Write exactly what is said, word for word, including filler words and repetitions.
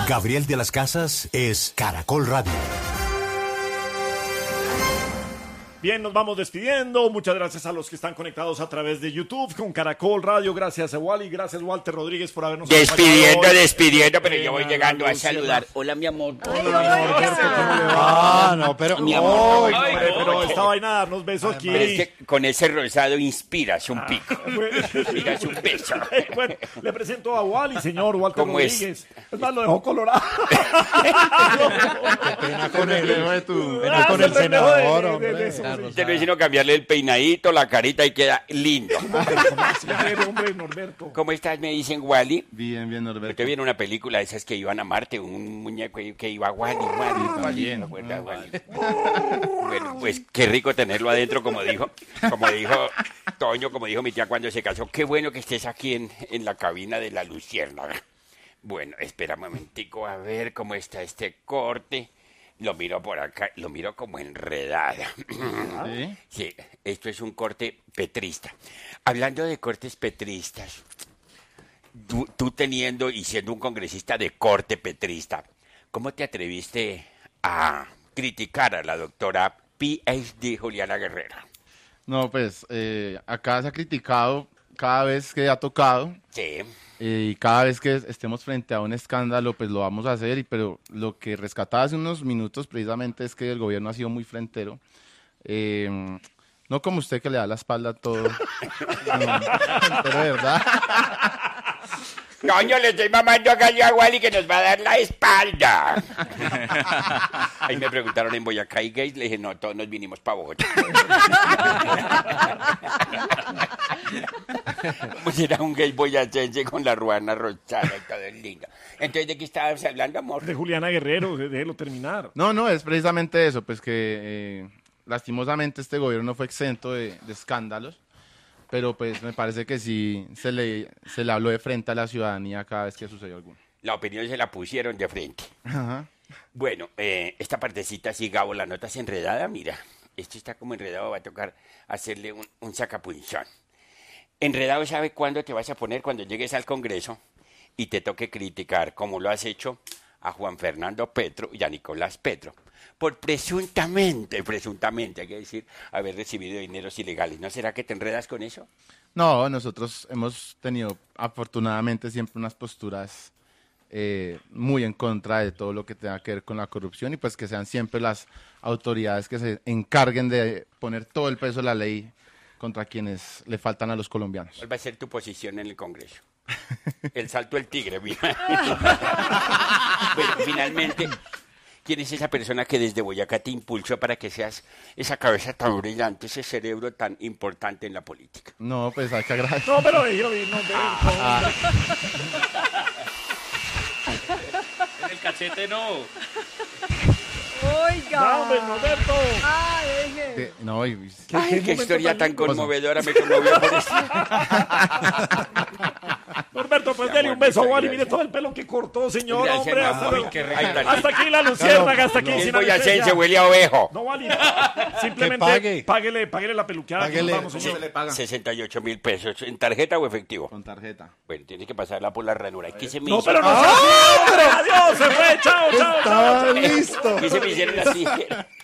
Gabriel de las Casas es Caracol Radio. Bien, nos vamos despidiendo. Muchas gracias a los que están conectados a través de YouTube con Caracol Radio. Gracias a Wally, gracias Walter Rodríguez por habernos Despidiendo, despidiendo, pero yo voy llegando a saludar. Hola, mi amor. Hola, mi amor. Roberto, ¿cómo le va? Ah, no, pero... Mi amor. Ay, hombre, pero esta vaina de darnos besos aquí. Pero es que con ese rosado inspiras un pico. Inspiras un beso. Bueno, le presento a Wally, señor Walter ¿Cómo es? Rodríguez. Es más, lo dejó colorado. Qué pena con el, de tu, pena Ah, con se el pendejo de- senador, de- de- hombre. de eso, La sí. rosada. Te lo vecino cambiarle el peinadito, la carita y queda lindo. Pero, hombre, Norberto. ¿Cómo estás? Me dicen Wally. Bien, bien, Norberto. Porque viene una película de esas que iban a Marte, un muñeco que iba Wally, Wally, Wally. ¿Me acuerdas, Wally? Bueno, pues qué rico tenerlo adentro, como dijo, como dijo Toño, como dijo mi tía cuando se casó. Qué bueno que estés aquí en, en la cabina de la Luciérnaga. Bueno, espera un momentico a ver cómo está este corte. Lo miro por acá, lo miro como enredado. ¿Sí? Sí, esto es un corte petrista. Hablando de cortes petristas, tú, tú teniendo y siendo un congresista de corte petrista, ¿cómo te atreviste a criticar a la doctora P H D Juliana Guerrero? No, pues eh, acá se ha criticado cada vez que ha tocado Sí. eh, y cada vez que estemos frente a un escándalo, pues lo vamos a hacer. Y pero lo que rescataba hace unos minutos precisamente es que el gobierno ha sido muy frentero. Eh, no como usted que le da la espalda a todo. No, pero de verdad. Coño, le estoy mamando acá yo a Wally que nos va a dar la espalda. Ahí me preguntaron en Boyacá y gays, le dije, no, todos nos vinimos para Bogotá. Pues era un gay boyacense con la ruana rosada y todo es lindo. Entonces, ¿de qué estabas hablando, amor? De Juliana Guerrero, de- déjelo terminar. No, no, es precisamente eso, pues que eh, lastimosamente este gobierno no fue exento de, de escándalos, pero pues me parece que sí se le, se le habló de frente a la ciudadanía cada vez que sucedió alguno. La opinión se la pusieron de frente. Ajá. Bueno, eh, esta partecita así, Gabo, la nota es enredada, mira. Esto está como enredado, va a tocar hacerle un, un sacapunzón. Enredado, ¿sabe cuándo te vas a poner? Cuando llegues al Congreso y te toque criticar, como lo has hecho a Juan Fernando Petro y a Nicolás Petro, por presuntamente, presuntamente, hay que decir, haber recibido dineros ilegales. ¿No será que te enredas con eso? No, nosotros hemos tenido afortunadamente siempre unas posturas eh, muy en contra de todo lo que tenga que ver con la corrupción y pues que sean siempre las autoridades que se encarguen de poner todo el peso de la ley contra quienes le faltan a los colombianos. ¿Cuál va a ser tu posición en el Congreso? El salto del tigre, mira. Bueno, finalmente, ¿quién es esa persona que desde Boyacá te impulsó para que seas esa cabeza tan brillante, ese cerebro tan importante en la política? No, pues hay que agradecer. No, pero yo vi, no, pero- Ah, En el cachete no. Oiga. No, hombre, Norberto. Ah, deje. que- no, y- Ay, qué momento historia tan tan lindo. conmovedora me conmovió por eso. Norberto, pues Mi dele un amor, beso a muchas Wally. Mire gracias. todo el pelo que cortó, señor. Gracias, Hombre, mi hasta, amor. luego. Qué rico. Hasta aquí la luciérnaga, hasta aquí. Es sin boyacense, anestesia. huele a ovejo. No, Wally. Simplemente Que pague. páguele, páguele la peluqueada. que Páguele. nos vamos, ¿Cómo señor. se le paga? sesenta y ocho mil pesos. ¿En tarjeta o efectivo? con tarjeta. Bueno, tienes que pasarla por la ranura. ¿Qué se me No, hizo? pero no sea así, hombre. Adiós, se fue. Chao, chao, chao. Estaba listo. ¿Qué se me hicieron las tijeras?